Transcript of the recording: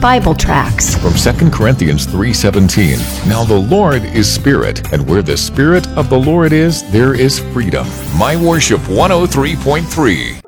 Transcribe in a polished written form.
Bible tracts. From 2 Corinthians 3:17, now the Lord is Spirit, and where the Spirit of the Lord is, there is freedom. My Worship 103.3.